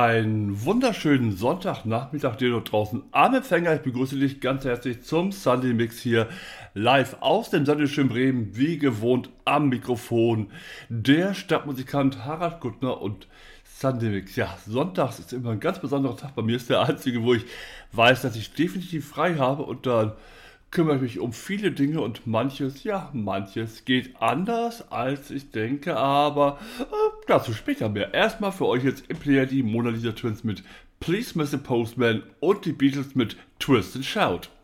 Einen wunderschönen Sonntagnachmittag dir dort draußen am Empfänger. Ich begrüße dich ganz herzlich zum Sunday Mix hier live aus dem sonnenschönen Bremen, wie gewohnt am Mikrofon. Der Stadtmusikant Harald Kuttner und Sunday Mix. Ja, sonntags ist immer ein ganz besonderer Tag. Bei mir ist der einzige, wo ich weiß, dass ich definitiv frei habe, und dann kümmere ich mich um viele Dinge und manches geht anders als ich denke, aber dazu später mehr. Erstmal für euch jetzt im Player die Mona Lisa Twins mit Please Mr. Postman und die Beatles mit Twist and Shout.